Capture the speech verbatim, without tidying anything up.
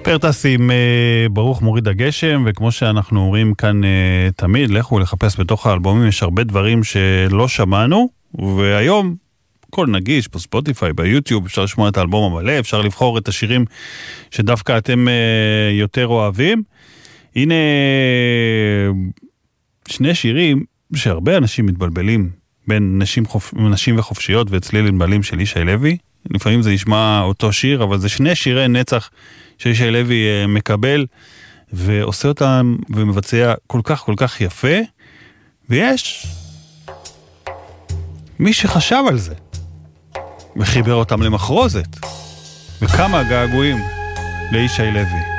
פרטס עם uh, ברוך מוריד הגשם, וכמו שאנחנו אומרים כאן uh, תמיד, לכו לחפש בתוך האלבומים, יש הרבה דברים שלא שמענו, והיום כל נגיש בספוטיפיי, ביוטיוב, אפשר לשמוע את האלבום המלא, אפשר לבחור את השירים שדווקא אתם uh, יותר אוהבים. הנה שני שירים שהרבה אנשים מתבלבלים בין נשים, חופ... נשים וחופשיות וצליל ענבלים של ישי לוי. לפעמים זה ישמע אותו שיר, אבל זה שני שירי נצח שישי לוי מקבל ועושה אותם ומבצע כל כך כל כך יפה, ויש מי שחשב על זה וחיבר אותם למחרוזת, וכמה געגועים לישי לוי.